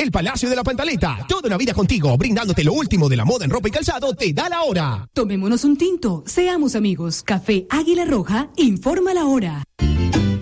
El Palacio de la Pantaleta. Toda una vida contigo, brindándote lo último de la moda en ropa y calzado. Te da la hora. Tomémonos un tinto. Seamos amigos. Café Águila Roja informa la hora.